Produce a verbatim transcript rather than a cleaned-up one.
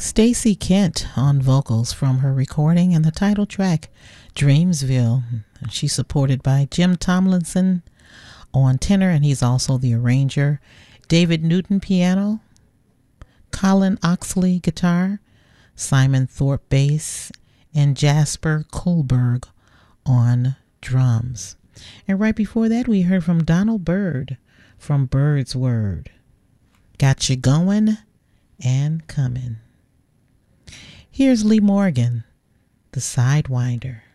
Stacey Kent on vocals from her recording and the title track, Dreamsville. She's supported by Jim Tomlinson on tenor, and he's also the arranger. David Newton piano, Colin Oxley guitar, Simon Thorpe bass, and Jasper Kohlberg on drums. And right before that, we heard from Donald Byrd from Bird's Word. Got You Going and Coming. Here's Lee Morgan, The Sidewinder.